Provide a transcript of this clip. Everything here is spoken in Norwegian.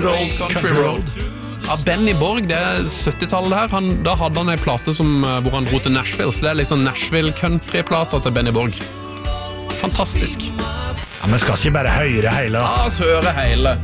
old country road. Ja, Benny Borg, det 70-tallet her. Da hadde han en plate hvor han dro til Nashville, så det liksom Nashville country-plater til Benny Borg. Fantastisk. Ja, men skal ikke bare høre hele da. Ja, så høre hele.